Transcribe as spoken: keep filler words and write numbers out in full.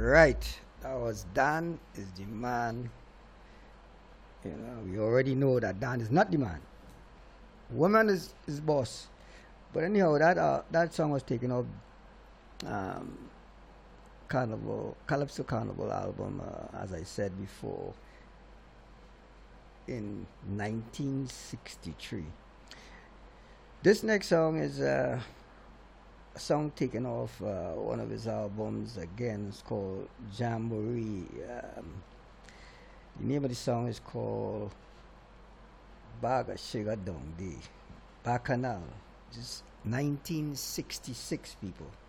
Right. That was Dan is the man. You know, we already know that Dan is not the man. Woman is is boss. But anyhow, that uh, that song was taken off um, Carnival Calypso Carnival album, uh, as I said before, in nineteen sixty-three. This next song is uh, a song taken off uh, one of his albums. Again, it's called Jamboree. Um, the name of the song is called Baga Sugar Dondi Bacchanal. Just nineteen sixty-six, people.